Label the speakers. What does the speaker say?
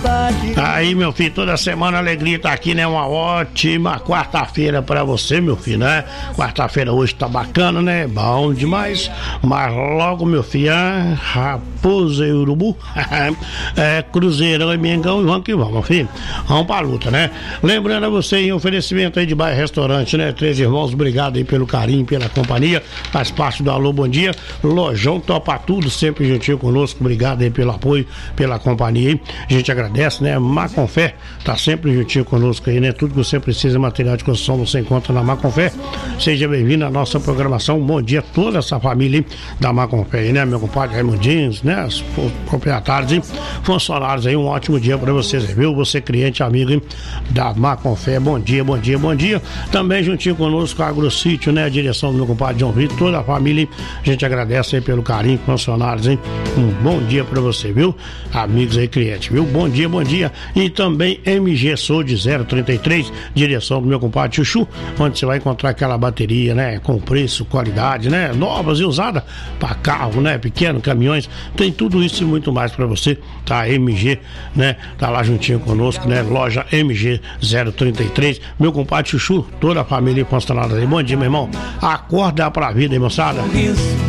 Speaker 1: Aí, meu filho, toda semana a alegria tá aqui, né? Uma ótima quarta-feira pra você, meu filho, né? Quarta-feira hoje tá bacana, né? Bom demais. Mas logo, meu filho, Raposa e Urubu, Cruzeirão e Mengão, e vamos que vamos, meu filho. Vamos pra luta, né? Lembrando a você, em oferecimento aí de bairro restaurante, né? Três Irmãos, obrigado aí pelo carinho, pela companhia. Faz parte do Alô Bom Dia. Lojão Topa Tudo, sempre juntinho conosco. Obrigado aí pelo apoio, pela companhia aí. A gente agradece, né? Maconfé tá sempre juntinho conosco aí, né? Tudo que você precisa, material de construção, você encontra na Maconfé. Seja bem-vindo à nossa programação. Bom dia a toda essa família aí da Maconfé aí, né? Meu compadre Raimundinho, né? Os proprietários e funcionários aí. Um ótimo dia pra vocês, viu? Você cliente, amigo hein? Da Maconfé. Bom dia, bom dia, bom dia. Também juntinho conosco a Agrosítio, né? A direção do meu compadre João Vitor, toda a família. A gente agradece aí pelo carinho, funcionários, hein? Um bom dia pra você, viu? Amigos aí, cliente, viu? Bom dia, bom dia. E também MG Sold 033, direção do meu compadre Chuchu, onde você vai encontrar aquela bateria, né? Com preço, qualidade, né? Novas e usadas para carro, né? Pequeno, caminhões, tem tudo isso e muito mais para você, tá? MG, né? Tá lá juntinho conosco, né? Loja MG 033, meu compadre Chuchu, toda a família funcionária aí. Bom dia, meu irmão. Acorda pra vida, hein, moçada?